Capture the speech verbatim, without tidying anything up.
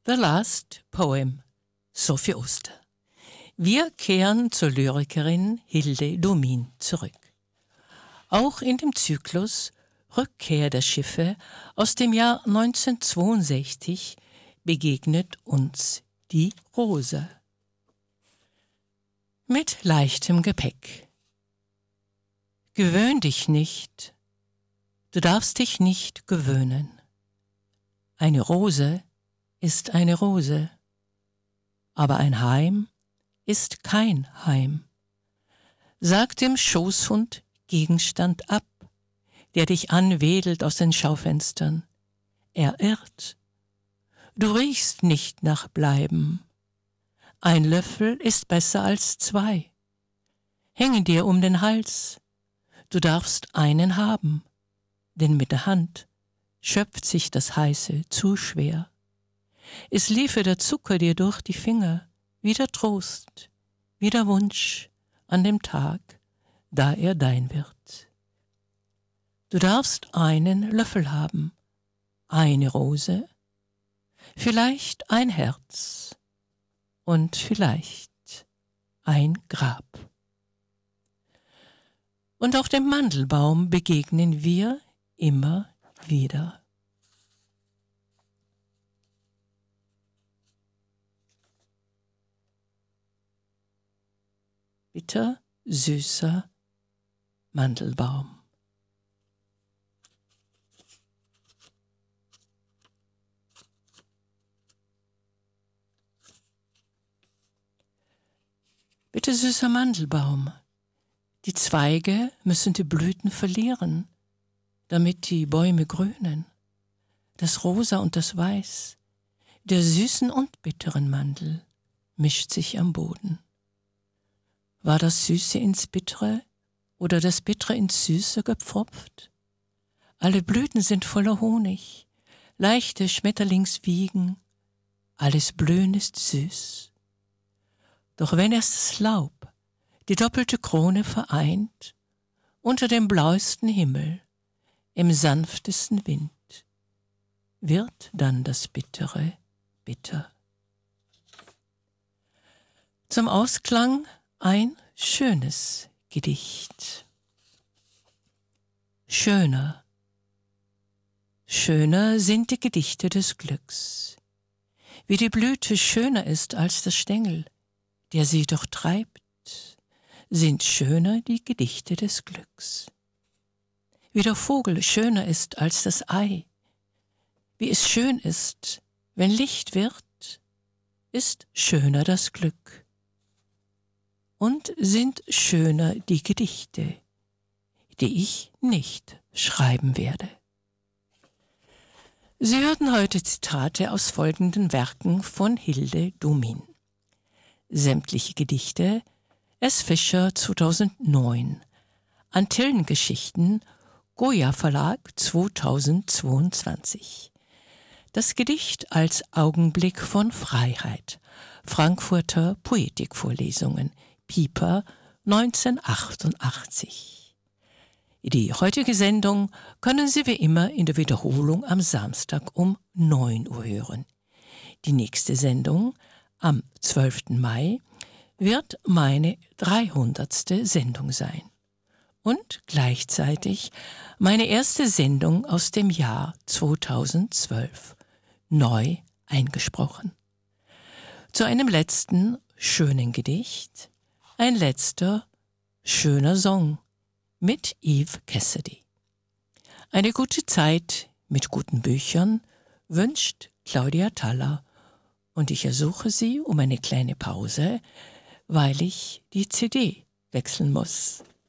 The Last Poem, Sophie Oster. Wir kehren zur Lyrikerin Hilde Domin zurück. Auch in dem Zyklus Rückkehr der Schiffe aus dem Jahr neunzehnhundertzweiundsechzig begegnet uns die Rose. Mit leichtem Gepäck. Gewöhn dich nicht, du darfst dich nicht gewöhnen. Eine Rose ist eine Rose, aber ein Heim ist kein Heim. Sag dem Schoßhund Gegenstand ab, der dich anwedelt aus den Schaufenstern. Er irrt. Du riechst nicht nach Bleiben. Ein Löffel ist besser als zwei. Hänge dir um den Hals. Du darfst einen haben, denn mit der Hand schöpft sich das Heiße zu schwer. Es liefe der Zucker dir durch die Finger, wie der Trost, wie der Wunsch an dem Tag, da er dein wird. Du darfst einen Löffel haben, eine Rose, vielleicht ein Herz und vielleicht ein Grab. Und auch dem Mandelbaum begegnen wir immer wieder. Bitter, süßer Mandelbaum. Bitter, süßer Mandelbaum, die Zweige müssen die Blüten verlieren, damit die Bäume grünen. Das Rosa und das Weiß, der süßen und bitteren Mandel, mischt sich am Boden. War das Süße ins Bittere oder das Bittere ins Süße gepfropft? Alle Blüten sind voller Honig, leichte Schmetterlingswiegen, alles Blühen ist süß. Doch wenn erst das Laub die doppelte Krone vereint, unter dem blauesten Himmel, im sanftesten Wind, wird dann das Bittere bitter. Zum Ausklang ein schönes Gedicht. Schöner, schöner sind die Gedichte des Glücks, wie die Blüte schöner ist als der Stängel, der sie durchtreibt, sind schöner die Gedichte des Glücks. Wie der Vogel schöner ist als das Ei, wie es schön ist, wenn Licht wird, ist schöner das Glück. Und sind schöner die Gedichte, die ich nicht schreiben werde. Sie hörten heute Zitate aus folgenden Werken von Hilde Domin. Sämtliche Gedichte S. Fischer zweitausendneun, Antillengeschichten, Goya Verlag zweitausendzweiundzwanzig. Das Gedicht als Augenblick von Freiheit, Frankfurter Poetikvorlesungen, Piper neunzehnhundertachtundachtzig. Die heutige Sendung können Sie wie immer in der Wiederholung am Samstag um neun Uhr hören. Die nächste Sendung am zwölften Mai wird meine dreihundertste Sendung sein und gleichzeitig meine erste Sendung aus dem Jahr zweitausendzwölf, neu eingesprochen. Zu einem letzten schönen Gedicht, ein letzter schöner Song mit Eve Cassidy. Eine gute Zeit mit guten Büchern wünscht Claudia Thaller und ich ersuche Sie um eine kleine Pause, weil ich die C D wechseln muss.